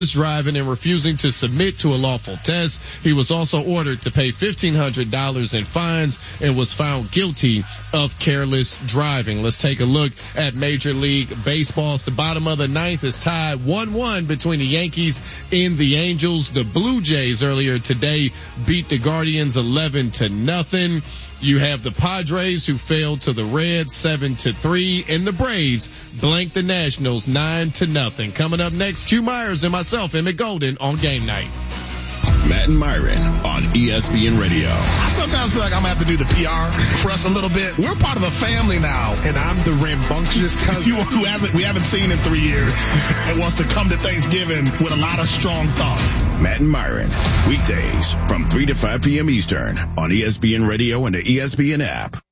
driving and refusing to submit to a lawful test. He was also ordered to pay $1,500 in fines and was found guilty of careless driving. Let's take a look at Major League Baseball. The bottom of the ninth is tied 1-1 between the Yankees and the Angels. The Blue Jays earlier today beat the Guardians 11-0. You have the Padres who fell to the Reds 7-3, and the Braves blanked the Nationals 9-0. Coming up next, Q Myers and myself, Emmett Golden, on Game Night. Matt and Myron on ESPN Radio. I sometimes feel like I'm going to have to do the PR for us a little bit. We're part of a family now. And I'm the rambunctious cousin who we haven't seen in 3 years and wants to come to Thanksgiving with a lot of strong thoughts. Matt and Myron, weekdays from 3 to 5 p.m. Eastern on ESPN Radio and the ESPN app.